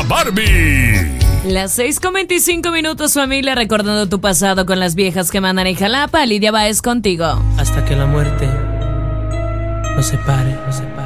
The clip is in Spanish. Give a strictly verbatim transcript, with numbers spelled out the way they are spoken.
Barbie. Las seis con veinticinco minutos, familia, recordando tu pasado con las viejas que mandan en Jalapa. Lidia Báez contigo. Hasta que la muerte nos separe, nos separe.